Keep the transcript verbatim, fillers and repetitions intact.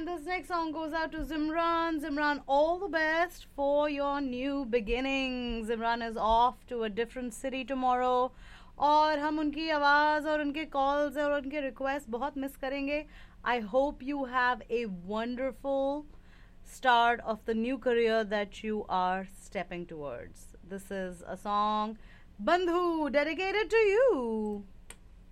And this next song goes out to Zimran. Zimran, all the best for your new beginning. Zimran is off to a different city tomorrow. और हम उनकी आवाज़ और उनके calls और उनके request बहुत मिस करेंगे. I hope you have a wonderful start of the new career that you are stepping towards. This is a song, Bandhu, dedicated to you.